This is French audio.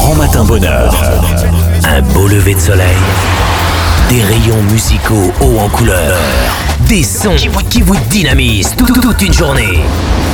Grand Matin Bonheur. Un beau lever de soleil. Des rayons musicaux hauts en couleur. Des sons qui vous dynamisent toute une journée.